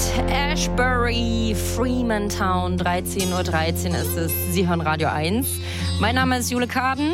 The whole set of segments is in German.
Ashbury, Freemantown, 13:13 Uhr ist es. Sie hören Radio 1. Mein Name ist Jule Kaden.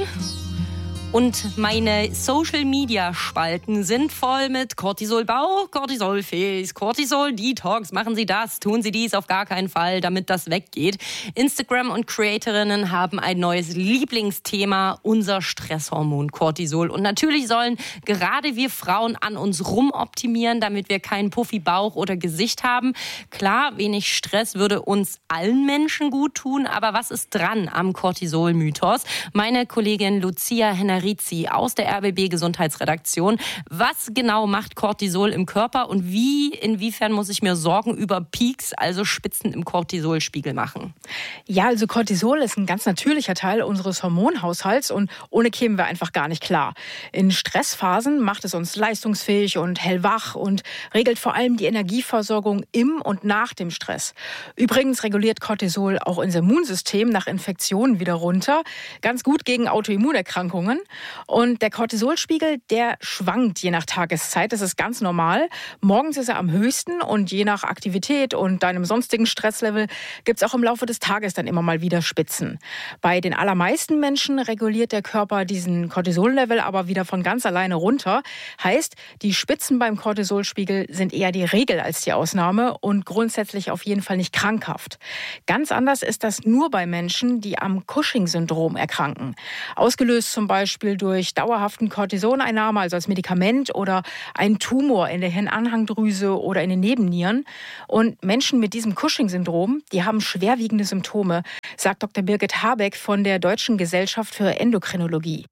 Und meine Social-Media-Spalten sind voll mit Cortisol-Bauch, Cortisol-Face, Cortisol-Detox. Machen Sie das, tun Sie dies auf gar keinen Fall, damit das weggeht. Instagram und Creatorinnen haben ein neues Lieblingsthema, unser Stresshormon Cortisol. Und natürlich sollen gerade wir Frauen an uns rumoptimieren, damit wir keinen Puffy-Bauch oder Gesicht haben. Klar, wenig Stress würde uns allen Menschen gut tun, aber was ist dran am Cortisol-Mythos? Meine Kollegin Lucia Hennerizzi aus der RBB Gesundheitsredaktion. Was genau macht Cortisol im Körper und inwiefern muss ich mir Sorgen über Peaks, also Spitzen im Cortisolspiegel machen? Ja, also Cortisol ist ein ganz natürlicher Teil unseres Hormonhaushalts und ohne kämen wir einfach gar nicht klar. In Stressphasen macht es uns leistungsfähig und hellwach und regelt vor allem die Energieversorgung im und nach dem Stress. Übrigens reguliert Cortisol auch unser Immunsystem nach Infektionen wieder runter, ganz gut gegen Autoimmunerkrankungen. Und der Cortisolspiegel, der schwankt je nach Tageszeit. Das ist ganz normal. Morgens ist er am höchsten und je nach Aktivität und deinem sonstigen Stresslevel gibt es auch im Laufe des Tages dann immer mal wieder Spitzen. Bei den allermeisten Menschen reguliert der Körper diesen Cortisollevel aber wieder von ganz alleine runter. Heißt, die Spitzen beim Cortisolspiegel sind eher die Regel als die Ausnahme und grundsätzlich auf jeden Fall nicht krankhaft. Ganz anders ist das nur bei Menschen, die am Cushing-Syndrom erkranken. Ausgelöst zum Beispiel durch dauerhaften Cortisoneinnahme, also als Medikament oder einen Tumor in der Hirnanhangdrüse oder in den Nebennieren. Und Menschen mit diesem Cushing-Syndrom, die haben schwerwiegende Symptome, sagt Dr. Birgit Habeck von der Deutschen Gesellschaft für Endokrinologie.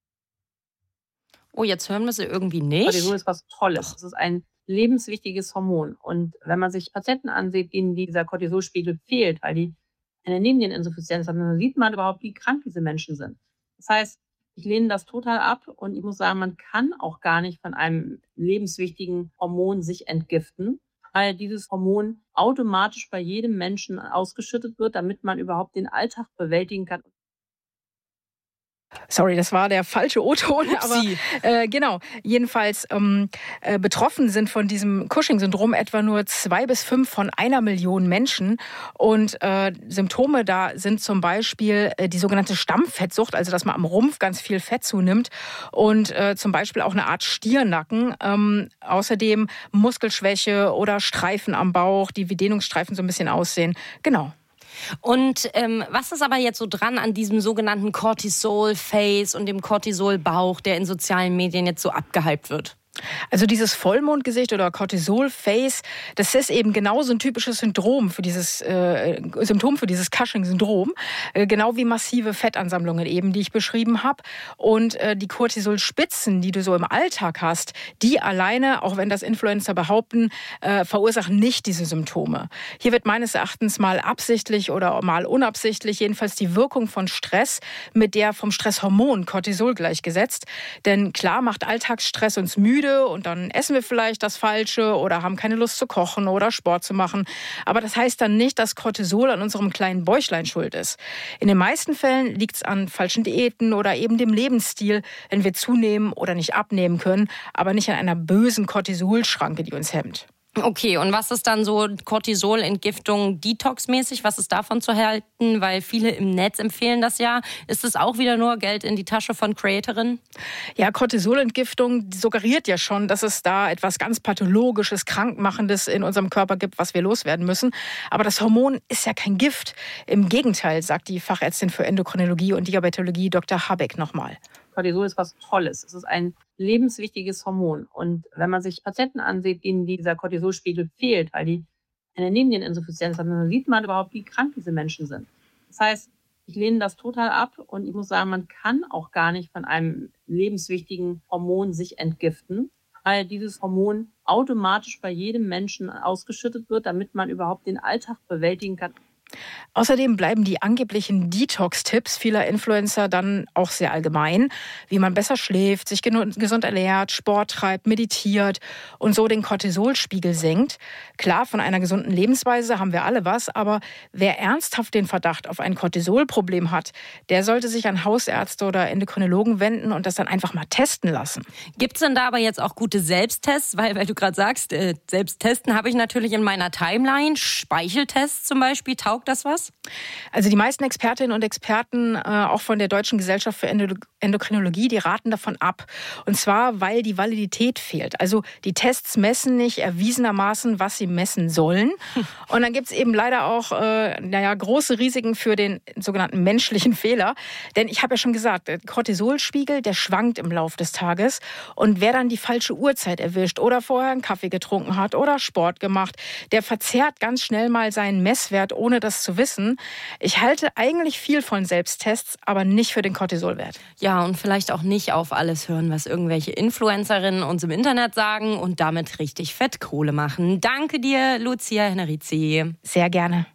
Oh, jetzt hören wir sie irgendwie nicht. Cortisol ist was Tolles. Es ist ein lebenswichtiges Hormon. Und wenn man sich Patienten ansieht, denen dieser Cortisolspiegel fehlt, weil die eine Nebenniereninsuffizienz haben, dann sieht man überhaupt, wie krank diese Menschen sind. Das heißt, ich lehne das total ab und ich muss sagen, man kann auch gar nicht von einem lebenswichtigen Hormon sich entgiften, weil dieses Hormon automatisch bei jedem Menschen ausgeschüttet wird, damit man überhaupt den Alltag bewältigen kann. Sorry, das war der falsche O-Ton, aber genau. Jedenfalls betroffen sind von diesem Cushing-Syndrom etwa nur 2 bis 5 von 1 Million Menschen. Und Symptome da sind zum Beispiel die sogenannte Stammfettsucht, also dass man am Rumpf ganz viel Fett zunimmt und zum Beispiel auch eine Art Stirnacken. Außerdem Muskelschwäche oder Streifen am Bauch, die wie Dehnungsstreifen so ein bisschen aussehen. Genau. Und was ist aber jetzt so dran an diesem sogenannten Cortisol-Face und dem Cortisol-Bauch, der in sozialen Medien jetzt so abgehypt wird? Also dieses Vollmondgesicht oder Cortisol-Face, das ist eben genauso ein typisches Symptom für dieses Cushing-Syndrom, genau wie massive Fettansammlungen eben, die ich beschrieben habe. Und die Cortisolspitzen, die du so im Alltag hast, die alleine, auch wenn das Influencer behaupten, verursachen nicht diese Symptome. Hier wird meines Erachtens mal absichtlich oder mal unabsichtlich jedenfalls die Wirkung von Stress mit der vom Stresshormon Cortisol gleichgesetzt. Denn klar macht Alltagsstress uns müde, und dann essen wir vielleicht das Falsche oder haben keine Lust zu kochen oder Sport zu machen. Aber das heißt dann nicht, dass Cortisol an unserem kleinen Bäuchlein schuld ist. In den meisten Fällen liegt es an falschen Diäten oder eben dem Lebensstil, wenn wir zunehmen oder nicht abnehmen können, aber nicht an einer bösen Cortisolschranke, die uns hemmt. Okay, und was ist dann so Cortisolentgiftung detoxmäßig? Was ist davon zu halten? Weil viele im Netz empfehlen das ja. Ist es auch wieder nur Geld in die Tasche von Creatorinnen? Ja, Cortisolentgiftung suggeriert ja schon, dass es da etwas ganz Pathologisches, Krankmachendes in unserem Körper gibt, was wir loswerden müssen. Aber das Hormon ist ja kein Gift. Im Gegenteil, sagt die Fachärztin für Endokrinologie und Diabetologie Dr. Habeck nochmal. Cortisol ist was Tolles. Es ist ein lebenswichtiges Hormon. Und wenn man sich Patienten ansieht, denen dieser Cortisolspiegel fehlt, weil die eine Nebenniereninsuffizienz haben, dann sieht man überhaupt, wie krank diese Menschen sind. Das heißt, ich lehne das total ab und ich muss sagen, man kann auch gar nicht von einem lebenswichtigen Hormon sich entgiften, weil dieses Hormon automatisch bei jedem Menschen ausgeschüttet wird, damit man überhaupt den Alltag bewältigen kann. Außerdem bleiben die angeblichen Detox-Tipps vieler Influencer dann auch sehr allgemein, wie man besser schläft, sich gesund ernährt, Sport treibt, meditiert und so den Cortisolspiegel senkt. Klar, von einer gesunden Lebensweise haben wir alle was, aber wer ernsthaft den Verdacht auf ein Cortisolproblem hat, der sollte sich an Hausärzte oder Endokrinologen wenden und das dann einfach mal testen lassen. Gibt es denn da aber jetzt auch gute Selbsttests? Weil du gerade sagst, Selbsttesten habe ich natürlich in meiner Timeline. Speicheltests zum Beispiel, taugt das was? Also die meisten Expertinnen und Experten, auch von der Deutschen Gesellschaft für Endokrinologie, die raten davon ab. Und zwar, weil die Validität fehlt. Also die Tests messen nicht erwiesenermaßen, was sie messen sollen. Und dann gibt es eben leider auch große Risiken für den sogenannten menschlichen Fehler. Denn ich habe ja schon gesagt, der Cortisolspiegel, der schwankt im Laufe des Tages. Und wer dann die falsche Uhrzeit erwischt oder vorher einen Kaffee getrunken hat oder Sport gemacht, der verzerrt ganz schnell mal seinen Messwert, ohne das zu wissen. Ich halte eigentlich viel von Selbsttests, aber nicht für den Cortisolwert. Ja, und vielleicht auch nicht auf alles hören, was irgendwelche Influencerinnen uns im Internet sagen und damit richtig Fettkohle machen. Danke dir, Lucia Henerici. Sehr gerne.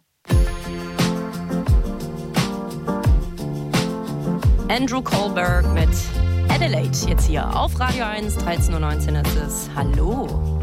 Andrew Kohlberg mit Adelaide jetzt hier auf Radio 1, 13:19 Uhr ist es. Hallo.